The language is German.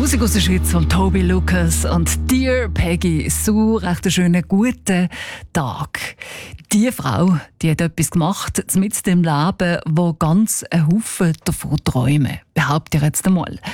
Musik aus der Schweiz von Toby Lucas und Dear Peggy. So recht einen schönen guten Tag. Die Frau, die hat etwas gemacht mit dem Leben, wo ganz ein Haufen davon träumen. Behaupte ich jetzt einmal.